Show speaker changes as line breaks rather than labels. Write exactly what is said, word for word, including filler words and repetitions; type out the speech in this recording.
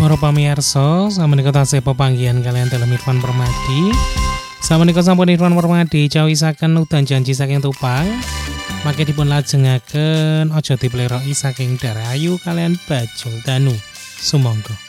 Para pamirsa, sameneika tasih pepanggihan kalian dalam Irfan Permadi. Sameneika sampun Irfan Permadi cawisaken udan janji saking Tupang. Mangke dipun lajengaken aja dipleroki saking Darayu kalian Bajul Danu. Sumangga.